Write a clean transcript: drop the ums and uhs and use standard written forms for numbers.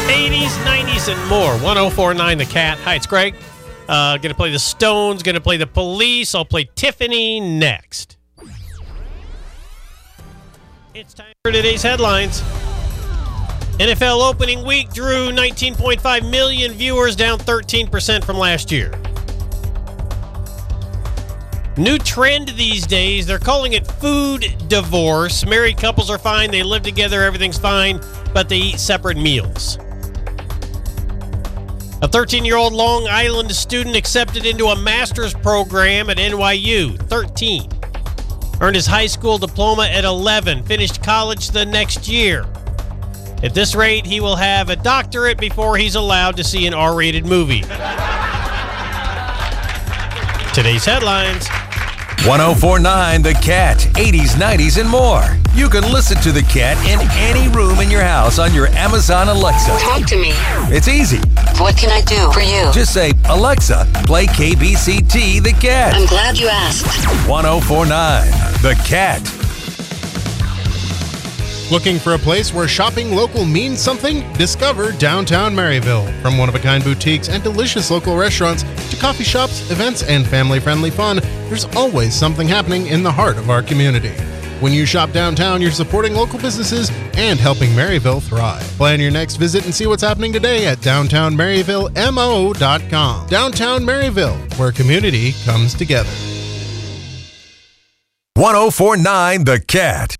80s, 90s, and more. 1049 The Cat. Hi, it's Greg. Going to play the Stones. Going to play the Police. I'll play Tiffany next. It's time for today's headlines. NFL opening week drew 19.5 million viewers, down 13% from last year. New trend these days, they're calling it food divorce. Married couples are fine, they live together, everything's fine, but they eat separate meals. A 13-year-old Long Island student accepted into a master's program at NYU, 13. Earned his high school diploma at 11, finished college the next year. At this rate, he will have a doctorate before he's allowed to see an R-rated movie. Today's headlines. 1049 The Cat, 80s, 90s, and more. You can listen to The Cat in any room in your house on your Amazon Alexa. Talk to me. It's easy. What can I do for you? Just say, Alexa, play KBCT The Cat. I'm glad you asked. 1049 The Cat. Looking for a place where shopping local means something? Discover downtown Maryville. From one-of-a-kind boutiques and delicious local restaurants to coffee shops, events, and family-friendly fun, there's always something happening in the heart of our community. When you shop downtown, you're supporting local businesses and helping Maryville thrive. Plan your next visit and see what's happening today at downtownmaryvillemo.com. Downtown Maryville, where community comes together. 1049 The Cat.